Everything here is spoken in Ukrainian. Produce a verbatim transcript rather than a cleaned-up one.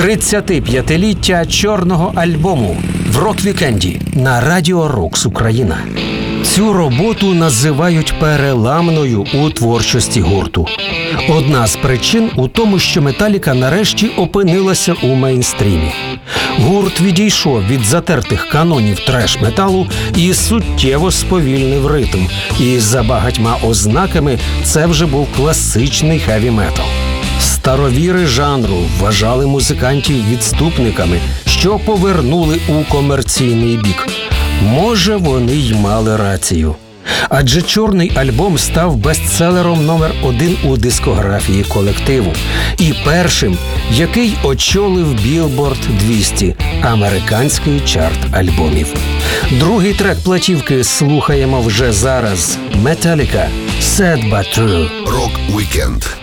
тридцятип'ятиліття чорного альбому в рок-вікенді на Радіо Рокс Україна. Цю роботу називають переламною у творчості гурту. Одна з причин у тому, що Металіка нарешті опинилася у мейнстрімі. Гурт відійшов від затертих канонів треш-металу і суттєво сповільнив ритм. І за багатьма ознаками це вже був класичний хеві-метал. Старовіри жанру вважали музикантів відступниками, що повернули у комерційний бік. Може, вони й мали рацію. Адже чорний альбом став бестселером номер один у дискографії колективу. І першим, який очолив Billboard двісті – американський чарт альбомів. Другий трек платівки слухаємо вже зараз. Металіка «Sad But True». Рок-вікенд.